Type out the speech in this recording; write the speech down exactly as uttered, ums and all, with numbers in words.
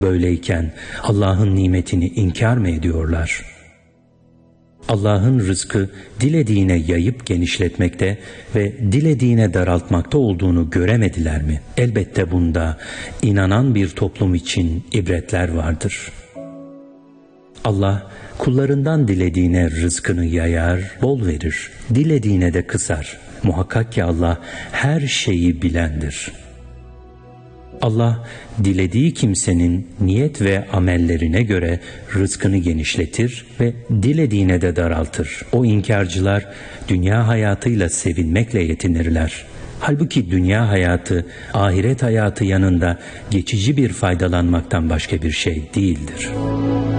Böyleyken Allah'ın nimetini inkar mı ediyorlar? Allah'ın rızkı dilediğine yayıp genişletmekte ve dilediğine daraltmakta olduğunu göremediler mi? Elbette bunda inanan bir toplum için ibretler vardır. Allah kullarından dilediğine rızkını yayar, bol verir, dilediğine de kısar. Muhakkak ki Allah her şeyi bilendir. Allah dilediği kimsenin niyet ve amellerine göre rızkını genişletir ve dilediğine de daraltır. O inkarcılar dünya hayatıyla sevinmekle yetinirler. Halbuki dünya hayatı ahiret hayatı yanında geçici bir faydalanmaktan başka bir şey değildir.